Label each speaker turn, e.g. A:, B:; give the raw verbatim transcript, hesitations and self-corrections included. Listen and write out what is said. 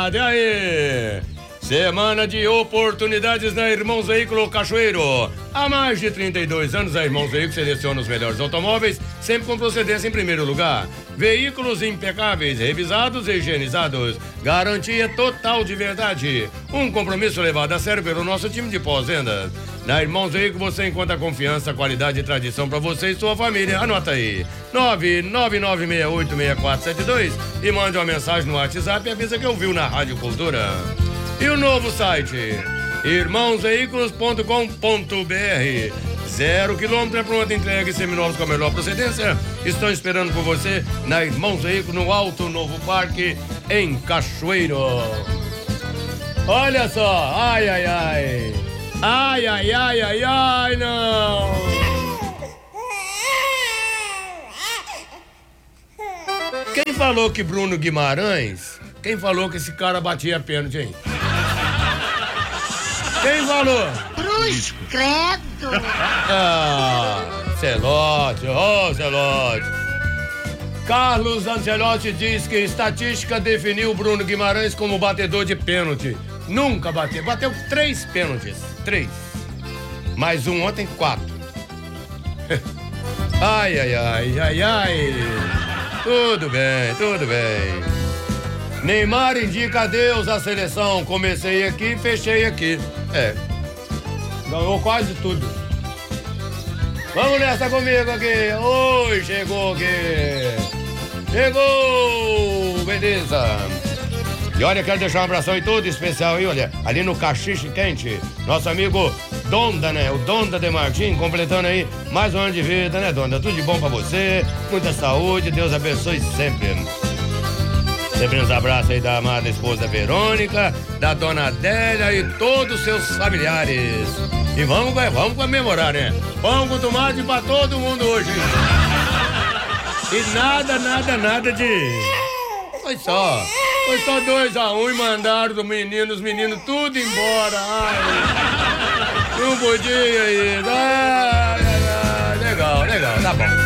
A: qualidade. Aí! Semana de oportunidades na Irmãos Veículo Cachoeiro. Há mais de trinta e dois anos, a Irmãos Veículo seleciona os melhores automóveis, sempre com procedência em primeiro lugar. Veículos impecáveis, revisados e higienizados. Garantia total de verdade. Um compromisso levado a sério pelo nosso time de pós-vendas. Na Irmãos Veículo você encontra confiança, qualidade e tradição para você e sua família. Anota aí, nove nove nove seis oito seis quatro sete dois e mande uma mensagem no WhatsApp e avisa que ouviu na Rádio Cultura. E o novo site, irmãos veículos ponto com ponto b r. Zero quilômetro é pronta entrega e seminovos com a melhor procedência. Estão esperando por você na Irmãos Veículos, no Alto Novo Parque, em Cachoeiro. Olha só, ai, ai, ai. Ai, ai, ai, ai, ai, não. Quem falou que Bruno Guimarães, quem falou que esse cara batia pênalti, hein? Quem falou?
B: Cruz credo!
A: Ah, Celote, ô oh, Celote. Carlos Ancelotti diz que estatística definiu Bruno Guimarães como batedor de pênalti. Nunca bateu, bateu três pênaltis, três. Mais um ontem, quatro. Ai, ai, ai, ai, ai. Tudo bem, tudo bem. Neymar indica adeus à seleção. Comecei aqui e fechei aqui. É. Ganhou quase tudo. Vamos nessa comigo aqui. Oi, chegou aqui. Chegou! Beleza. E olha, quero deixar um abração e todo especial aí, olha, ali no Caxixe Quente, nosso amigo Donda, né? O Donda de Martim, completando aí mais um ano de vida, né, Donda? Tudo de bom pra você, muita saúde, Deus abençoe sempre. Sempre uns abraços aí da amada esposa Verônica, da dona Adélia e todos os seus familiares. E vamos, vamos comemorar, né? Pão com tomate pra todo mundo hoje. E nada, nada, nada de... Foi só... Foi só dois a um e mandaram do menino, os meninos tudo embora. Ai, não podia ir. Ai, ai, ai, legal, legal, tá bom.